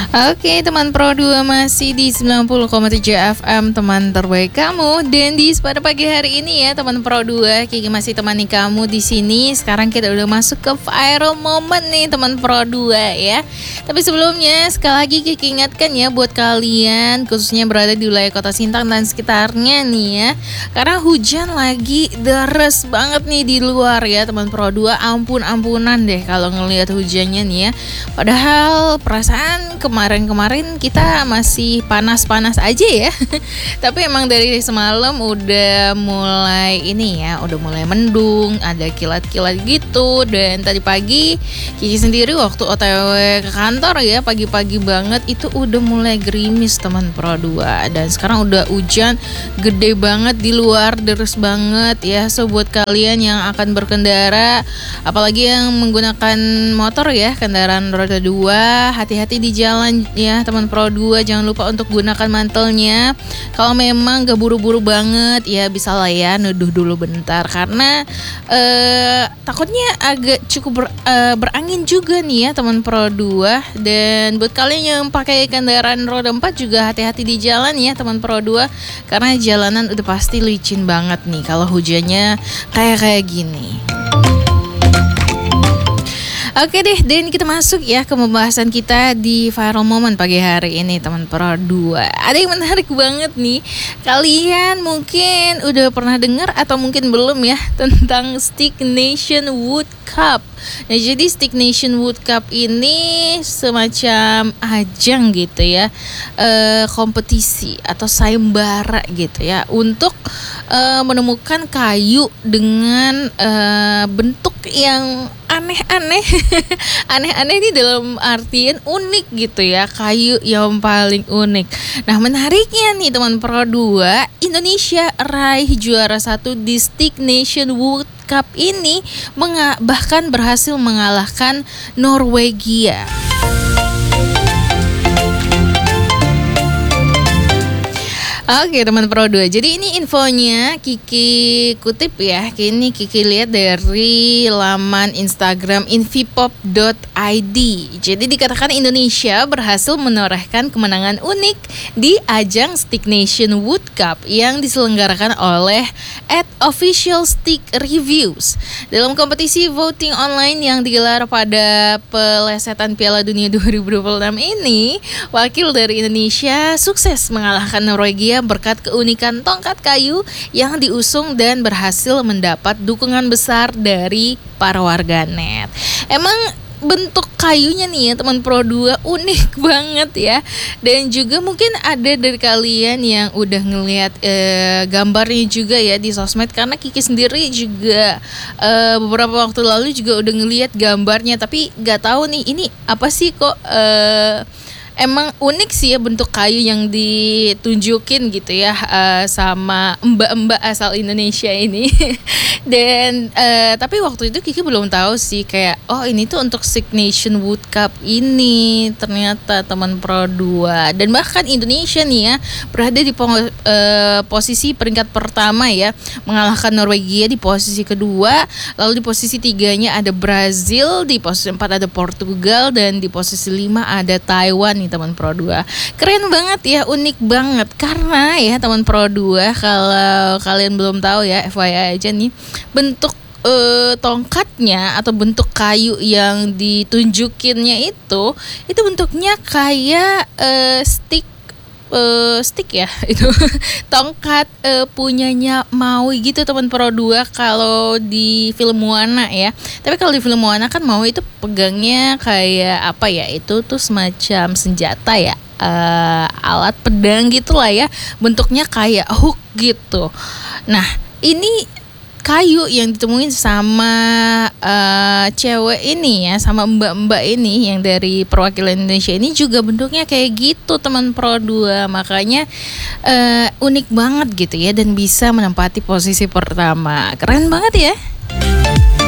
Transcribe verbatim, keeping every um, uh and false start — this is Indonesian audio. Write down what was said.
Oke teman Pro dua masih di sembilan puluh koma tujuh F M, teman terbaik kamu. Dan di pada pagi hari ini ya teman Pro dua, Kiki masih temani kamu di sini. Sekarang kita udah masuk ke viral moment nih teman Pro dua ya. Tapi sebelumnya sekali lagi Kiki ingatkan ya buat kalian khususnya berada di wilayah Kota Sintang dan sekitarnya nih ya. Karena hujan lagi deres banget nih di luar ya teman Pro dua. Ampun-ampunan deh kalau ngelihat hujannya nih ya. Padahal perasaan kemarin-kemarin kita masih panas-panas aja ya. Tapi emang dari semalam udah mulai ini ya, udah mulai mendung, ada kilat-kilat gitu. Dan tadi pagi Kiki sendiri waktu O T W ke kantor ya, pagi-pagi banget itu udah mulai gerimis teman Pro dua. Dan sekarang udah hujan gede banget di luar, deres banget ya. So buat kalian yang akan berkendara, apalagi yang menggunakan motor ya, kendaraan roda dua, hati-hati di jalan ya teman Pro dua. Jangan lupa untuk gunakan mantelnya. Kalau memang gak buru-buru banget ya bisa lah ya neduh dulu bentar, karena eh, takutnya agak cukup ber, eh, berangin juga nih ya teman Pro dua. Dan buat kalian yang pakai kendaraan roda empat juga hati-hati di jalan ya teman Pro dua, karena jalanan udah pasti licin banget nih kalau hujannya kayak kayak gini. Oke deh, dan kita masuk ya ke pembahasan kita di viral moment pagi hari ini teman Pro dua. Ada yang menarik banget nih. Kalian mungkin udah pernah dengar atau mungkin belum ya tentang Stick Nation Wood Cup. Nah, jadi Stick Nation Wood Cup ini semacam ajang gitu ya, e, kompetisi atau sayembara gitu ya untuk e, menemukan kayu dengan e, bentuk yang aneh-aneh. Aneh-aneh ini dalam artian unik gitu ya, kayu yang paling unik. Nah, menariknya nih teman Pro dua, Indonesia raih juara satu di Stick Nation Wood Cup ini, menga- bahkan berhasil mengalahkan Norwegia. Oke teman Pro dua, jadi ini infonya Kiki kutip ya. Kini Kiki lihat dari laman Instagram invipop dot i d. Jadi dikatakan Indonesia berhasil menorehkan kemenangan unik di ajang Stick Nation Wood Cup yang diselenggarakan oleh at official stick reviews. Dalam kompetisi voting online yang digelar pada pelesetan Piala Dunia dua ribu dua puluh enam ini, wakil dari Indonesia sukses mengalahkan Norwegia berkat keunikan tongkat kayu yang diusung dan berhasil mendapat dukungan besar dari para warganet. Emang bentuk kayunya nih ya teman Pro dua unik banget ya. Dan juga mungkin ada dari kalian yang udah ngelihat eh, gambarnya juga ya di sosmed, karena Kiki sendiri juga eh, beberapa waktu lalu juga udah ngelihat gambarnya, tapi gak tahu nih ini apa sih kok eh, emang unik sih ya bentuk kayu yang ditunjukin gitu ya uh, sama mbak-mbak asal Indonesia ini. Dan uh, tapi waktu itu Kiki belum tahu sih kayak oh ini tuh untuk Stick Nation Wood Cup ini ternyata teman Pro dua. Dan bahkan Indonesia nih ya berada di po- uh, posisi peringkat pertama ya, mengalahkan Norwegia di posisi kedua. Lalu di posisi tiganya ada Brazil, di posisi empat ada Portugal, dan di posisi lima ada Taiwan nih teman Pro dua. Keren banget ya, unik banget. Karena ya teman Pro dua, kalau kalian belum tahu ya F Y I aja nih, bentuk uh, tongkatnya atau bentuk kayu yang ditunjukinnya itu itu bentuknya kayak uh, stick Uh, stick ya itu tongkat uh, punyanya Maui gitu teman Pro dua kalau di film Moana ya. Tapi kalau di film Moana kan Maui itu pegangnya kayak apa ya, itu tuh semacam senjata ya, uh, alat pedang gitu lah ya, bentuknya kayak hook gitu. Nah ini kayu yang ditemuin sama uh, cewek ini ya, sama mbak-mbak ini yang dari perwakilan Indonesia ini juga bentuknya kayak gitu teman Pro dua. Makanya uh, unik banget gitu ya, dan bisa menempati posisi pertama. Keren banget ya.